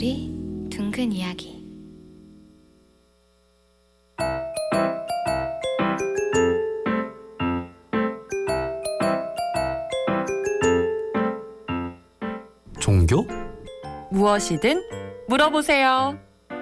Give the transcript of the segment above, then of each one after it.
목소리 둥근 이야기. 종교? 무엇이든 물어보세요.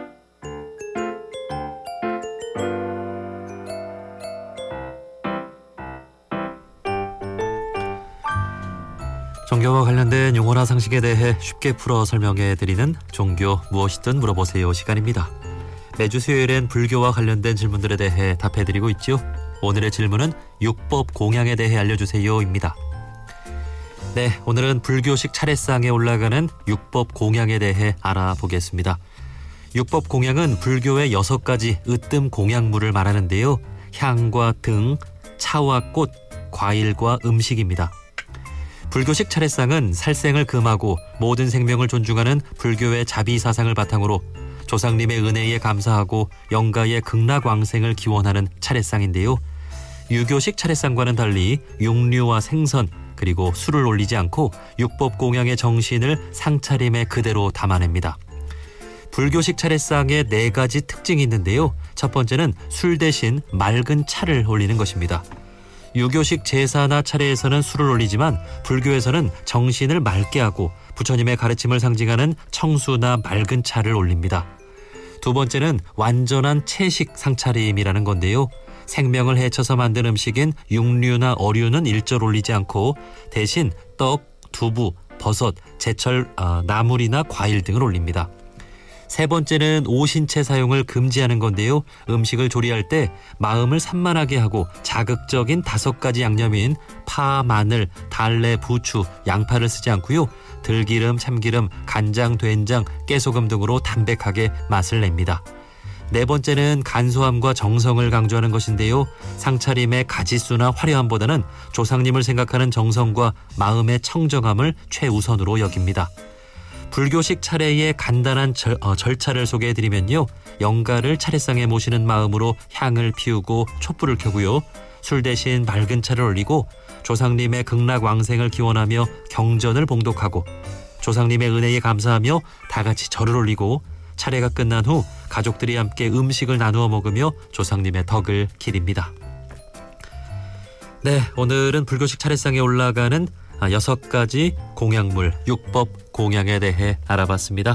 종교와 관련된 용어나 상식에 대해 쉽게 풀어 설명해드리는 종교 무엇이든 물어보세요 시간입니다. 매주 수요일엔 불교와 관련된 질문들에 대해 답해드리고 있죠. 오늘의 질문은 육법 공양에 대해 알려주세요입니다. 네, 오늘은 불교식 차례상에 올라가는 육법 공양에 대해 알아보겠습니다. 육법 공양은 불교의 6가지 으뜸 공양물을 말하는데요. 향과 등, 차와 꽃, 과일과 음식입니다. 불교식 차례상은 살생을 금하고 모든 생명을 존중하는 불교의 자비 사상을 바탕으로 조상님의 은혜에 감사하고 영가의 극락왕생을 기원하는 차례상인데요. 유교식 차례상과는 달리 육류와 생선 그리고 술을 올리지 않고 육법 공양의 정신을 상차림에 그대로 담아냅니다. 불교식 차례상에 4가지 특징이 있는데요. 첫 번째는 술 대신 맑은 차를 올리는 것입니다. 유교식 제사나 차례에서는 술을 올리지만 불교에서는 정신을 맑게 하고 부처님의 가르침을 상징하는 청수나 맑은 차를 올립니다. 두 번째는 완전한 채식 상차림이라는 건데요. 생명을 해쳐서 만든 음식인 육류나 어류는 일절 올리지 않고 대신 떡, 두부, 버섯, 제철, 나물이나 과일 등을 올립니다. 세 번째는 오신채 사용을 금지하는 건데요. 음식을 조리할 때 마음을 산만하게 하고 자극적인 5가지 양념인 파, 마늘, 달래, 부추, 양파를 쓰지 않고요. 들기름, 참기름, 간장, 된장, 깨소금 등으로 담백하게 맛을 냅니다. 네 번째는 간소함과 정성을 강조하는 것인데요. 상차림의 가짓수나 화려함보다는 조상님을 생각하는 정성과 마음의 청정함을 최우선으로 여깁니다. 불교식 차례의 간단한 절차를 소개해드리면요. 영가를 차례상에 모시는 마음으로 향을 피우고 촛불을 켜고요. 술 대신 맑은 차를 올리고 조상님의 극락왕생을 기원하며 경전을 봉독하고 조상님의 은혜에 감사하며 다 같이 절을 올리고 차례가 끝난 후 가족들이 함께 음식을 나누어 먹으며 조상님의 덕을 기립니다. 네, 오늘은 불교식 차례상에 올라가는 6가지 공양물, 육법 공양에 대해 알아봤습니다.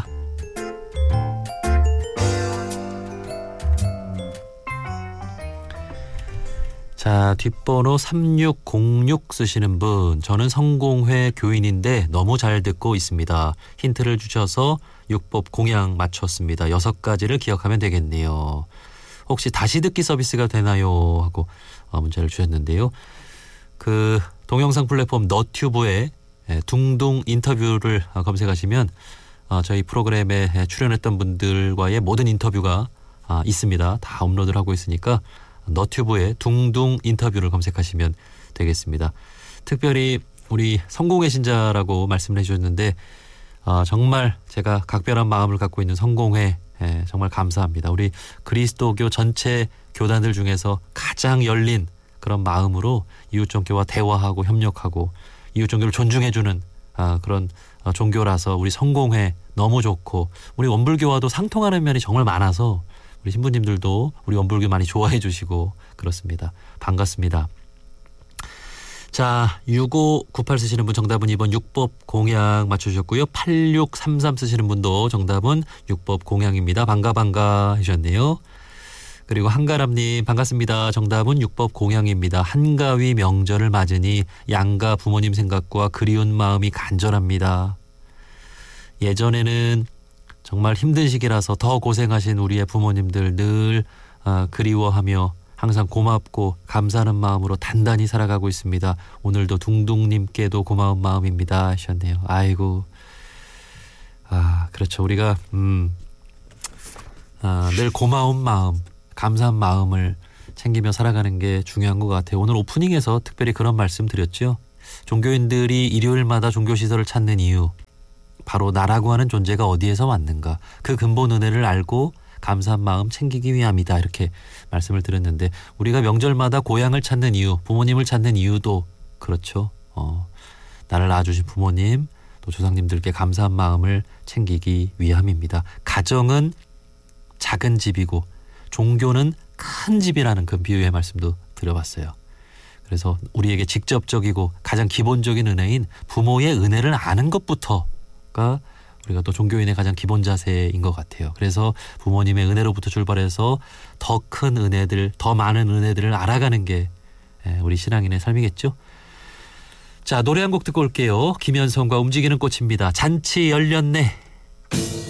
자, 뒷번호 3606 쓰시는 분, 저는 성공회 교인인데 너무 잘 듣고 있습니다. 힌트를 주셔서 육법 공양 맞췄습니다. 6가지를 기억하면 되겠네요. 혹시 다시 듣기 서비스가 되나요? 하고 문자를 주셨는데요. 그 동영상 플랫폼 너튜브에 둥둥 인터뷰를 검색하시면 저희 프로그램에 출연했던 분들과의 모든 인터뷰가 있습니다. 다 업로드를 하고 있으니까 너튜브에 둥둥 인터뷰를 검색하시면 되겠습니다. 특별히 우리 성공의 신자라고 말씀을 해주셨는데 정말 제가 각별한 마음을 갖고 있는 성공회 정말 감사합니다. 우리 그리스도교 전체 교단들 중에서 가장 열린 그런 마음으로 이웃종교와 대화하고 협력하고 이웃종교를 존중해주는 그런 종교라서 우리 성공회 너무 좋고 우리 원불교와도 상통하는 면이 정말 많아서 우리 신부님들도 우리 원불교 많이 좋아해 주시고 그렇습니다. 반갑습니다. 자, 6598 쓰시는 분 정답은 2번 육법 공양 맞춰주셨고요. 8633 쓰시는 분도 정답은 육법 공양입니다. 반가 해주셨네요. 그리고 한가람님 반갑습니다. 정답은 육법 공양입니다. 한가위 명절을 맞으니 양가 부모님 생각과 그리운 마음이 간절합니다. 예전에는 정말 힘든 시기라서 더 고생하신 우리의 부모님들 늘 그리워하며 항상 고맙고 감사하는 마음으로 단단히 살아가고 있습니다. 오늘도 둥둥님께도 고마운 마음입니다 하셨네요. 아이고, 그렇죠. 우리가 늘 고마운 마음, 감사한 마음을 챙기며 살아가는 게 중요한 것 같아요. 오늘 오프닝에서 특별히 그런 말씀 드렸죠. 종교인들이 일요일마다 종교시설을 찾는 이유, 바로 나라고 하는 존재가 어디에서 왔는가, 그 근본 은혜를 알고 감사한 마음 챙기기 위함이다, 이렇게 말씀을 드렸는데 우리가 명절마다 고향을 찾는 이유, 부모님을 찾는 이유도 그렇죠. 나를 낳아주신 부모님, 또 조상님들께 감사한 마음을 챙기기 위함입니다. 가정은 작은 집이고 종교는 큰 집이라는 그 비유의 말씀도 드려봤어요. 그래서 우리에게 직접적이고 가장 기본적인 은혜인 부모의 은혜를 아는 것부터가 우리가 또 종교인의 가장 기본 자세인 것 같아요. 그래서 부모님의 은혜로부터 출발해서 더 큰 은혜들, 더 많은 은혜들을 알아가는 게 우리 신앙인의 삶이겠죠. 자, 노래 한 곡 듣고 올게요. 김현성과 움직이는 꽃입니다. 잔치 열렸네.